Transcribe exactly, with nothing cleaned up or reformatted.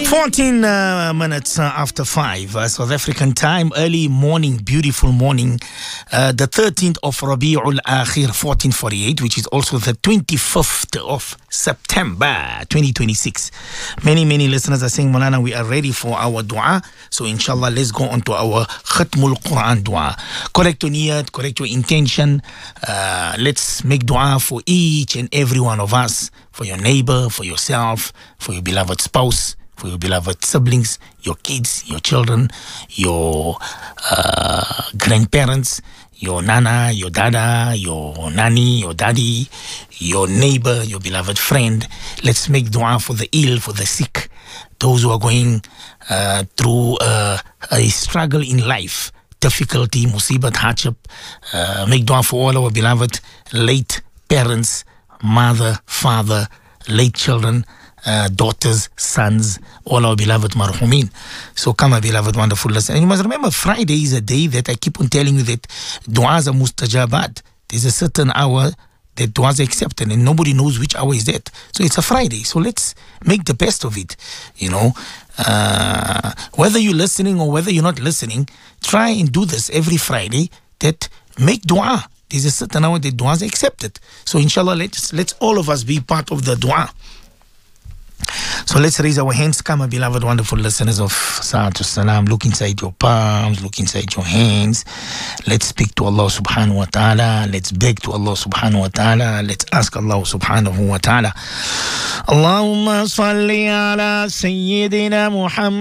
fourteen uh, minutes uh, after five, uh, South African time, early morning, beautiful morning, uh, the thirteenth of Rabi'ul Akhir, fourteen forty-eight, which is also the twenty-fifth of September, twenty twenty-six. Many, many listeners are saying, Maulana, we are ready for our dua. So, inshallah, let's go on to our Khatmul Quran dua. Correct your niyat, correct your intention. Uh, let's make dua for each and every one of us, for your neighbor, for yourself, for your beloved spouse, for your beloved siblings, your kids, your children, your uh, grandparents, your nana, your dada, your nanny, your daddy, your neighbor, your beloved friend. Let's make dua for the ill, for the sick, those who are going uh, through uh, a struggle in life, difficulty, musibat, hardship. Uh, make dua for all our beloved late parents, mother, father, late children, Uh, daughters, sons, all our beloved marhumin. So come, my beloved, wonderful listener. And you must remember, Friday is a day that I keep on telling you that du'as are mustajabat. There's a certain hour that du'as are accepted, and nobody knows which hour is that. So it's a Friday. So let's make the best of it. You know, uh, whether you're listening or whether you're not listening, try and do this every Friday. That make du'a. There's a certain hour that du'as are accepted. So inshallah, let's let's all of us be part of the du'a. So let's raise our hands. Come, my beloved, wonderful listeners of Sa'atul Salam. Look inside your palms, look inside your hands. Let's speak to Allah subhanahu wa ta'ala. Let's beg to Allah subhanahu wa ta'ala. Let's ask Allah subhanahu wa ta'ala. Allahumma salli ala Sayyidina Muhammad.